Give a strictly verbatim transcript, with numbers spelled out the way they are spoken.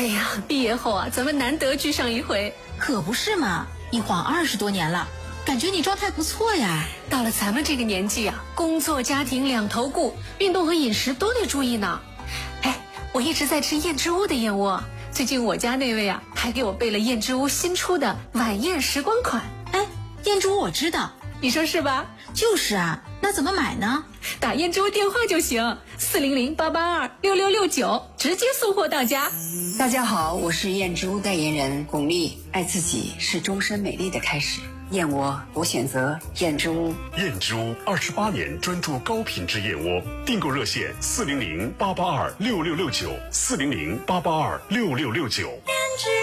哎呀，毕业后啊，咱们难得聚上一回。 可不是嘛，一晃二十多年了，感觉你状态不错呀。 到了咱们这个年纪啊，工作家庭两头顾，运动和饮食都得注意呢。哎，我一直在吃燕之屋的燕窝，最近我家那位啊，还给我备了燕之屋新出的晚宴时光款。 哎，燕之屋我知道， 你说是吧？ 就是啊，那怎么买呢？ 打燕之屋电话就行，四零零八八二六六六九，直接送货到家。 大家好，我是燕之屋代言人巩俐。爱自己是终身美丽的开始，燕窝我选择燕之屋。 燕之屋二十八年专注高品质燕窝，订购热线四零零八八二六六六九，四零零八八二六六六九。